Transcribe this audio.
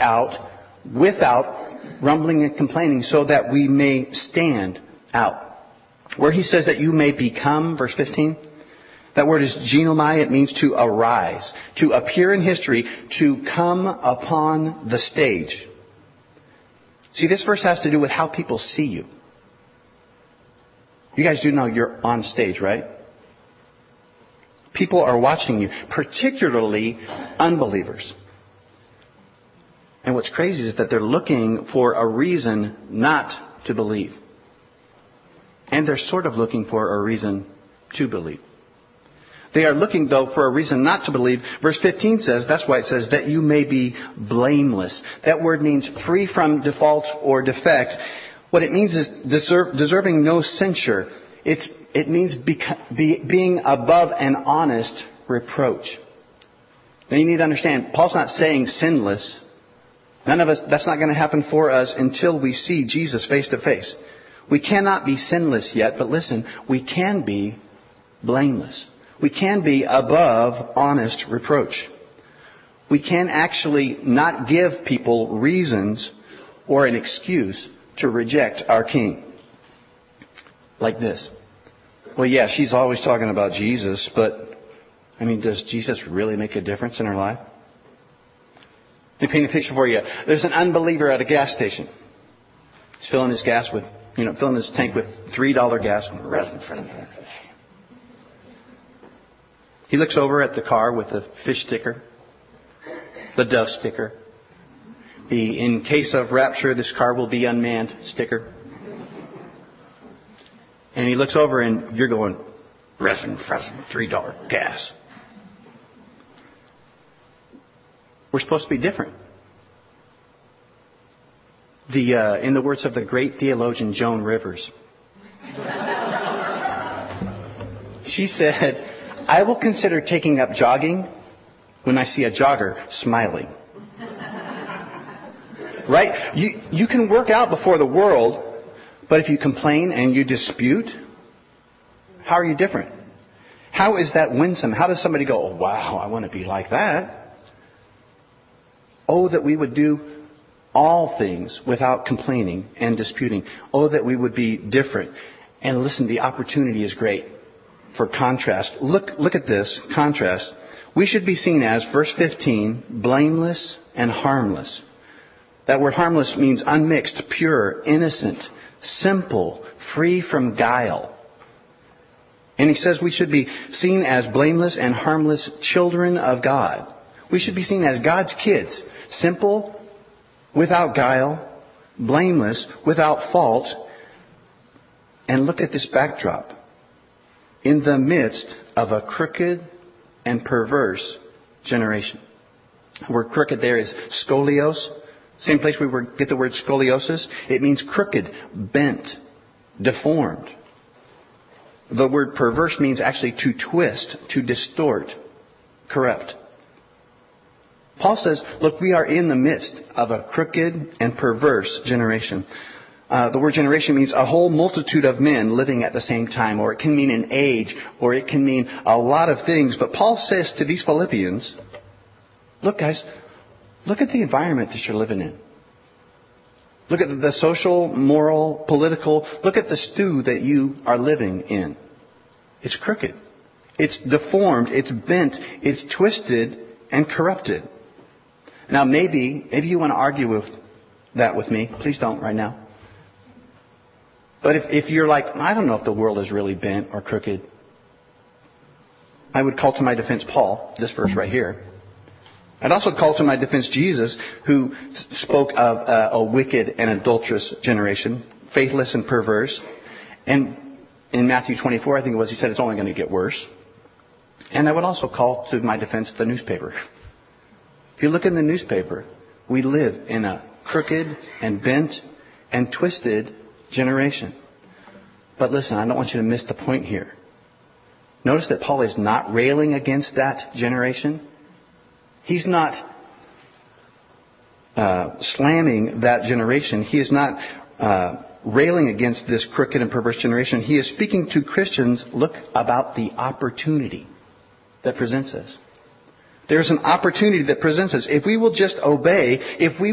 out without grumbling and complaining, so that we may stand out. Where he says that you may become, verse 15, that word is ginomai. It means to arise, to appear in history, to come upon the stage. See, this verse has to do with how people see you. You guys do know you're on stage, right? People are watching you, particularly unbelievers. And what's crazy is that they're looking for a reason not to believe. And they're sort of looking for a reason to believe. They are looking, though, for a reason not to believe. Verse 15 says, that's why it says, that you may be blameless. That word means free from default or defect. What it means is deserving no censure. It means being above an honest reproach. Now you need to understand, Paul's not saying sinless. None of us, that's not going to happen for us until we see Jesus face to face. We cannot be sinless yet, but listen, we can be blameless. We can be above honest reproach. We can actually not give people reasons or an excuse to reject our King. Like this. Well, yeah, she's always talking about Jesus, but, does Jesus really make a difference in her life? Let me paint a picture for you. There's an unbeliever at a gas station. He's filling his tank with $3 gas right in front of him. He looks over at the car with the fish sticker, the dove sticker, the in case of rapture, this car will be unmanned sticker. And he looks over and you're going, resin, $3 gas. We're supposed to be different. In the words of the great theologian Joan Rivers, she said, I will consider taking up jogging when I see a jogger smiling. Right? You can work out before the world, but if you complain and you dispute, how are you different? How is that winsome? How does somebody go, oh, wow, I want to be like that? Oh, that we would do all things without complaining and disputing. Oh, that we would be different. And listen, the opportunity is great for contrast. Look at this contrast. We should be seen as, verse 15, blameless and harmless. That word harmless means unmixed, pure, innocent, simple, free from guile. And he says we should be seen as blameless and harmless children of God. We should be seen as God's kids. Simple, without guile, blameless, without fault. And look at this backdrop. In the midst of a crooked and perverse generation. The word crooked there is scolios. Same place we get the word scoliosis. It means crooked, bent, deformed. The word perverse means actually to twist, to distort, corrupt. Paul says, look, we are in the midst of a crooked and perverse generation. The word generation means a whole multitude of men living at the same time, or it can mean an age, or it can mean a lot of things. But Paul says to these Philippians, look guys, look at the environment that you're living in. Look at the social, moral, political, look at the stew that you are living in. It's crooked. It's deformed. It's bent. It's twisted and corrupted. Now maybe you want to argue with that with me. Please don't right now. But if you're like, I don't know if the world is really bent or crooked, I would call to my defense Paul, this verse right here. I'd also call to my defense Jesus, who spoke of a wicked and adulterous generation, faithless and perverse. And in Matthew 24, I think it was, he said it's only going to get worse. And I would also call to my defense the newspaper. If you look in the newspaper, we live in a crooked and bent and twisted generation. But listen, I don't want you to miss the point here. Notice that Paul is not railing against that generation. He's not slamming that generation. He is not railing against this crooked and perverse generation. He is speaking to Christians, look, about the opportunity that presents us. There's an opportunity that presents us. If we will just obey, if we